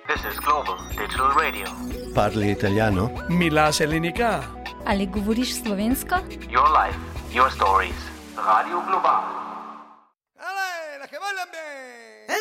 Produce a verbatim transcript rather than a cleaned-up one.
This is Global Digital Radio. Parli italiano? Mi lascia l'unica. Ali govoriš slovensko? Your life, your stories. Radio Global.